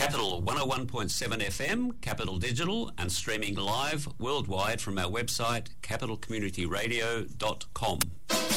Capital 101.7 FM, Capital Digital, and streaming live worldwide from our website, capitalcommunityradio.com.